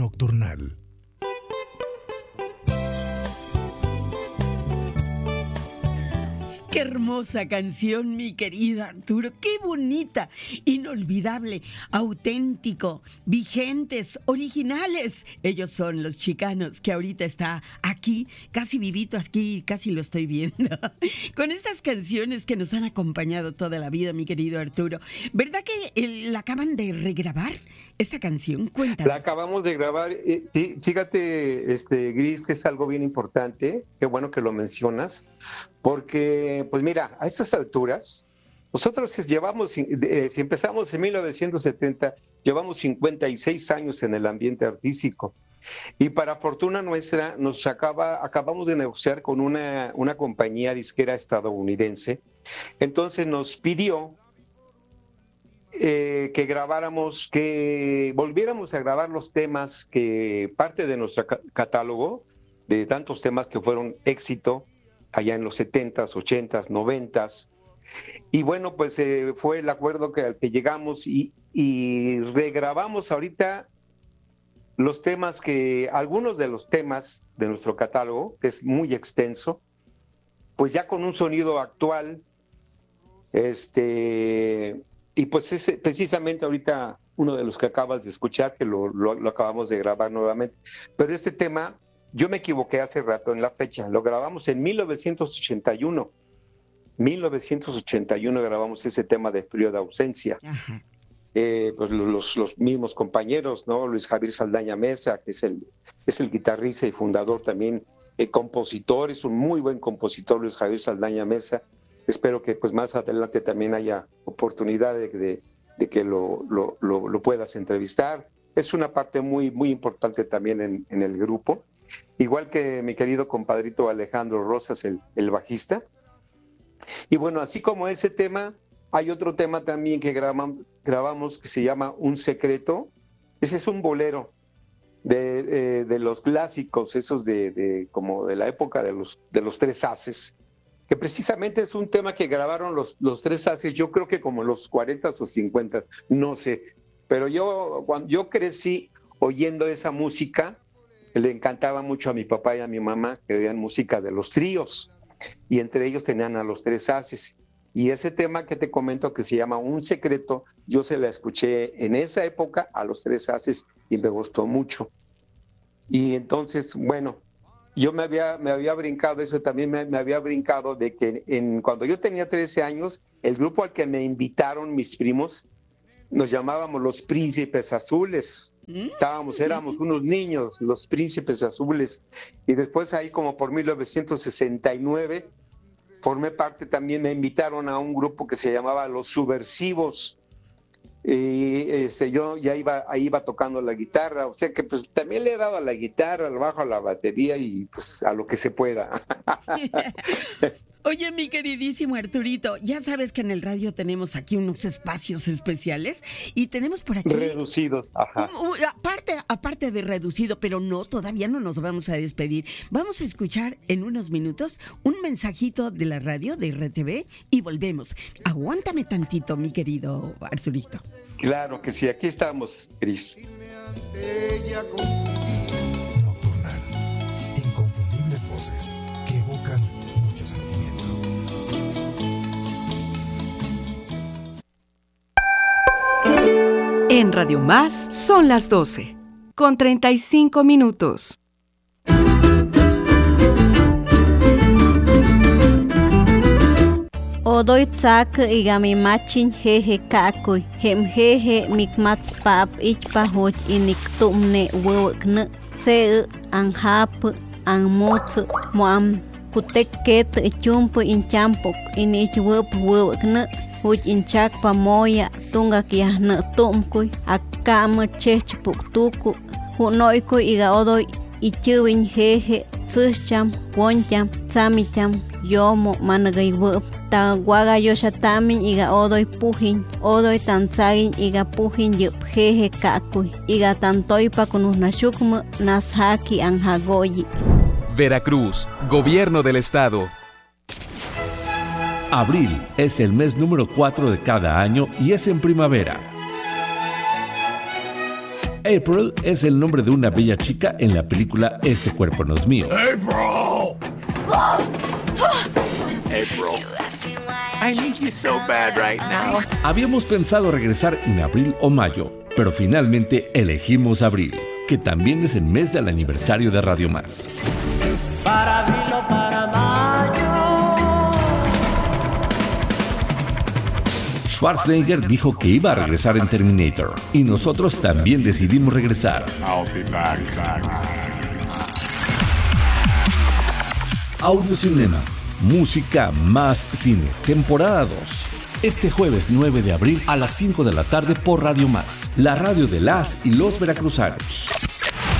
Nocturnal. Qué hermosa canción, mi querido Arturo, qué bonita, inolvidable, auténtico, vigentes, originales. Ellos son los Chicanos, que ahorita está aquí, casi vivito aquí, casi lo estoy viendo, con estas canciones que nos han acompañado toda la vida, mi querido Arturo. ¿Verdad que la acaban de regrabar, esta canción? Cuéntanos. La acabamos de grabar, fíjate, Gris, que es algo bien importante, qué bueno que lo mencionas, porque, pues mira, a estas alturas, nosotros llevamos, si empezamos en 1970, llevamos 56 años en el ambiente artístico. Y para fortuna nuestra, acabamos de negociar con una compañía disquera estadounidense. Entonces nos pidió que volviéramos a grabar los temas que parte de nuestro catálogo, de tantos temas que fueron éxito allá en los 70s, 80s, 90s. Y bueno, pues fue el acuerdo al que llegamos y regrabamos ahorita algunos de los temas de nuestro catálogo, que es muy extenso, pues ya con un sonido actual, y pues es precisamente ahorita uno de los que acabas de escuchar, que lo acabamos de grabar nuevamente. Pero este tema, yo me equivoqué hace rato en la fecha, lo grabamos en 1981. 1981 grabamos ese tema de Frío de Ausencia. Pues los mismos compañeros, ¿no? Luis Javier Saldaña Mesa, que es el guitarrista y fundador también, compositor, es un muy buen compositor Luis Javier Saldaña Mesa. Espero que pues más adelante también haya oportunidad de que lo puedas entrevistar. Es una parte muy, muy importante también en el grupo. Igual que mi querido compadrito Alejandro Rosas, el bajista. Y bueno, así como ese tema, hay otro tema también que grabamos que se llama Un Secreto. Ese es un bolero de los clásicos, esos como de la época de los Tres Haces, que precisamente es un tema que grabaron los Tres Haces, yo creo que como en los 40s o 50s, no sé. Pero cuando yo crecí oyendo esa música, le encantaba mucho a mi papá y a mi mamá, que oían música de los tríos, y entre ellos tenían a los Tres Haces. Y ese tema que te comento, que se llama Un Secreto, yo se la escuché en esa época a los Tres Haces y me gustó mucho. Y entonces, bueno, yo me había brincado, eso también me había brincado de que cuando yo tenía 13 años, el grupo al que me invitaron mis primos, nos llamábamos los Príncipes Azules. Éramos unos niños, los Príncipes Azules. Y después ahí como por 1969 formé parte también, me invitaron a un grupo que se llamaba Los Subversivos. Y yo ya iba tocando la guitarra, o sea que pues también le he dado a la guitarra, al bajo, a la batería y pues a lo que se pueda. Oye, mi queridísimo Arturito, ya sabes que en el radio tenemos aquí unos espacios especiales y tenemos por aquí... Reducidos, ajá. Aparte de reducido, pero no, todavía no nos vamos a despedir. Vamos a escuchar en unos minutos un mensajito de la radio, de RTV, y volvemos. Aguántame tantito, mi querido Arturito. Claro que sí, aquí estamos, Cris. Nocturnal. Inconfundibles voces que evocan mucho sentimiento. En Radio Más son las 12, con 35 minutos. Odoy tsak igami machin jeje kakoy hem jeje mikmats pap ichpa hoj inik tumne wewkne se anhap anmots moam kutek ket chumpo inchampok inich wewkne hoj inchak pamoya tunga kiahne tumkoy akam chechpuk tuku hunoykoy iga odoy ichuwin jeje tsucham woncham tsamicham yomo managay wep Tawaga yoshatamin iga odoy pujin, odoy tanzagin iga pujin yup jeje kakuy, iga tantoypa kunusnashukmu nashaki anjagoyi. Veracruz, Gobierno del Estado. Abril es el mes número 4 de cada año y es en primavera. April es el nombre de una bella chica en la película Este cuerpo no es mío. April! April, I need you so bad right now. Habíamos pensado regresar en abril o mayo, pero finalmente elegimos abril, que también es el mes del aniversario de Radio Más. Para abril o para mayo. Schwarzenegger dijo que iba a regresar en Terminator, y nosotros también decidimos regresar. I'll be back. Audio Cinema, música más cine, temporada 2. Este jueves 9 de abril a las 5 de la tarde por Radio Más, la radio de las y los veracruzanos.